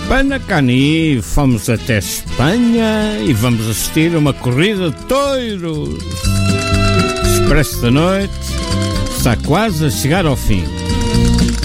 Panacani, fomos até Espanha e vamos assistir a uma corrida de touros. Expresso da Noite está quase a chegar ao fim.